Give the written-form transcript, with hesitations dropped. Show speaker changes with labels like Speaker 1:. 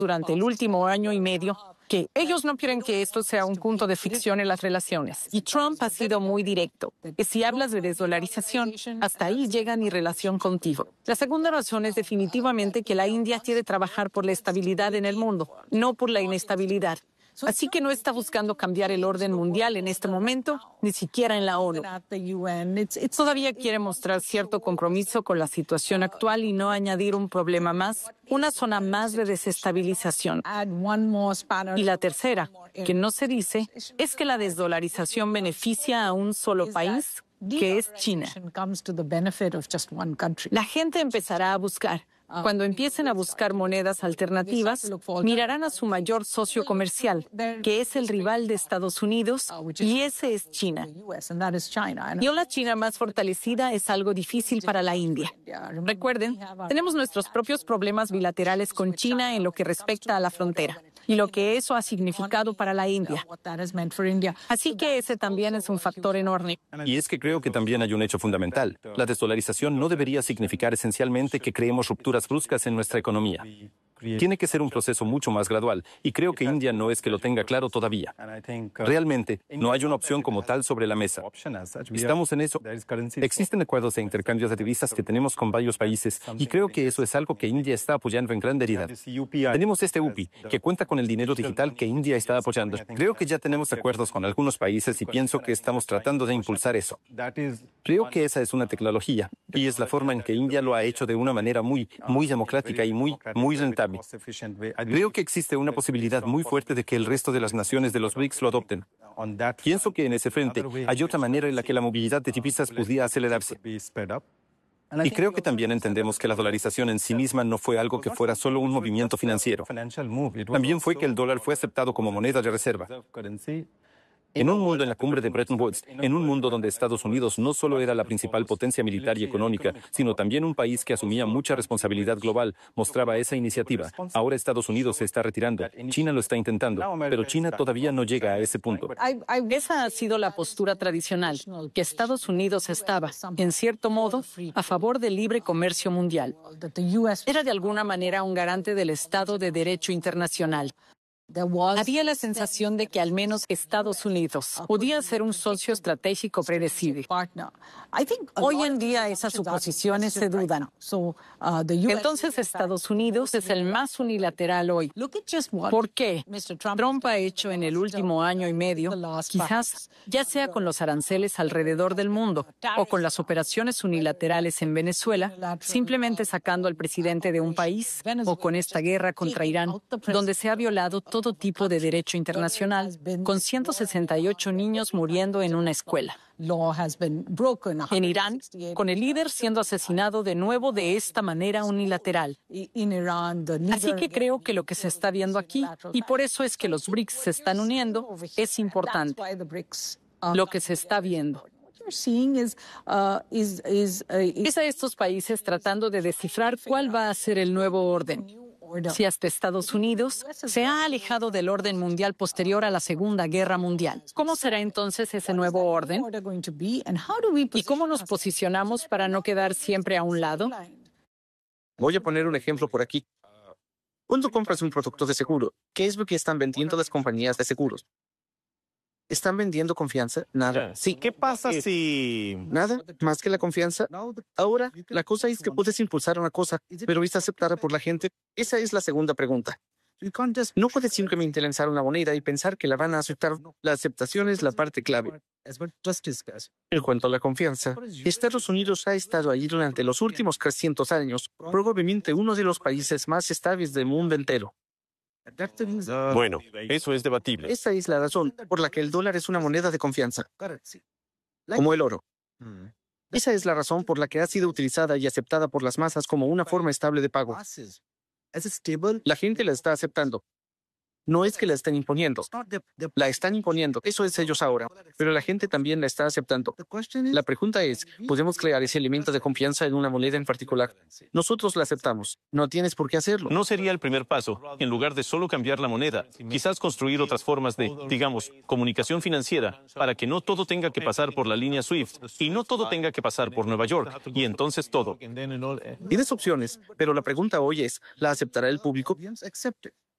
Speaker 1: durante el último año y medio que ellos no quieren que esto sea un punto de fricción en las relaciones. Y Trump ha sido muy directo, que si hablas de desdolarización, hasta ahí llega mi relación contigo. La segunda razón es definitivamente que la India quiere trabajar por la estabilidad en el mundo, no por la inestabilidad. Así que no está buscando cambiar el orden mundial en este momento, ni siquiera en la ONU. Todavía quiere mostrar cierto compromiso con la situación actual y no añadir un problema más, una zona más de desestabilización. Y la tercera, que no se dice, es que la desdolarización beneficia a un solo país, que es China. La gente empezará a buscar. Cuando empiecen a buscar monedas alternativas, mirarán a su mayor socio comercial, que es el rival de Estados Unidos, y ese es China. Y una China más fortalecida es algo difícil para la India. Recuerden, tenemos nuestros propios problemas bilaterales con China en lo que respecta a la frontera y lo que eso ha significado para la India. Así que ese también es un factor enorme.
Speaker 2: Y es que creo que también hay un hecho fundamental. La desdolarización no debería significar esencialmente que creemos rupturas bruscas en nuestra economía. Tiene que ser un proceso mucho más gradual, y creo que India no es que lo tenga claro todavía. Realmente, no hay una opción como tal sobre la mesa. Estamos en eso. Existen acuerdos de intercambios de divisas que tenemos con varios países, y creo que eso es algo que India está apoyando en gran medida. Tenemos este UPI, que cuenta con el dinero digital que India está apoyando. Creo que ya tenemos acuerdos con algunos países y pienso que estamos tratando de impulsar eso. Creo que esa es una tecnología, y es la forma en que India lo ha hecho de una manera muy democrática y muy rentable. Creo que existe una posibilidad muy fuerte de que el resto de las naciones de los BRICS lo adopten. Pienso que en ese frente hay otra manera en la que la movilidad de divisas podría acelerarse. Y creo que también entendemos que la dolarización en sí misma no fue algo que fuera solo un movimiento financiero. También fue que el dólar fue aceptado como moneda de reserva. En un mundo en la cumbre de Bretton Woods, en un mundo donde Estados Unidos no solo era la principal potencia militar y económica, sino también un país que asumía mucha responsabilidad global, mostraba esa iniciativa. Ahora Estados Unidos se está retirando. China lo está intentando, pero China todavía no llega a ese punto.
Speaker 1: Esa ha sido la postura tradicional, que Estados Unidos estaba, en cierto modo, a favor del libre comercio mundial. Era de alguna manera un garante del Estado de Derecho internacional. Había la sensación de que al menos Estados Unidos podía ser un socio estratégico predecible. Hoy en día esas suposiciones se dudan. Entonces Estados Unidos es el más unilateral hoy. ¿Por qué? Trump ha hecho en el último año y medio, quizás ya sea con los aranceles alrededor del mundo o con las operaciones unilaterales en Venezuela, simplemente sacando al presidente de un país, o con esta guerra contra Irán, donde se ha violado todo tipo de derecho internacional, con 168 niños muriendo en una escuela. En Irán, con el líder siendo asesinado de nuevo de esta manera unilateral. Así que creo que lo que se está viendo aquí, y por eso es que los BRICS se están uniendo, es importante. Lo que se está viendo es a estos países tratando de descifrar cuál va a ser el nuevo orden. Si hasta Estados Unidos se ha alejado del orden mundial posterior a la Segunda Guerra Mundial. ¿Cómo será entonces ese nuevo orden? ¿Y cómo nos posicionamos para no quedar siempre a un lado?
Speaker 3: Voy a poner un ejemplo por aquí. Cuando compras un producto de seguro, ¿qué es lo que están vendiendo las compañías de seguros? ¿Están vendiendo confianza? Nada. Sí.
Speaker 4: ¿Qué pasa si...?
Speaker 3: Nada, más que la confianza. Ahora, la cosa es que puedes impulsar una cosa, pero ¿es aceptada por la gente? Esa es la segunda pregunta. No puedes simplemente lanzar una moneda y pensar que la van a aceptar. La aceptación es la parte clave. En cuanto a la confianza, Estados Unidos ha estado allí durante los últimos 300 años, probablemente uno de los países más estables del mundo entero.
Speaker 4: Bueno, eso es debatible.
Speaker 3: Esa es la razón por la que el dólar es una moneda de confianza, como el oro. Esa es la razón por la que ha sido utilizada y aceptada por las masas como una forma estable de pago. La gente la está aceptando. No es que la estén imponiendo. La están imponiendo. Eso es ellos ahora. Pero la gente también la está aceptando. La pregunta es, ¿podemos crear ese elemento de confianza en una moneda en particular? Nosotros la aceptamos. No tienes por qué hacerlo.
Speaker 2: No sería el primer paso, en lugar de solo cambiar la moneda, quizás construir otras formas de, digamos, comunicación financiera, para que no todo tenga que pasar por la línea SWIFT y no todo tenga que pasar por Nueva York, y entonces todo.
Speaker 3: Tienes opciones, pero la pregunta hoy es, ¿la aceptará el público?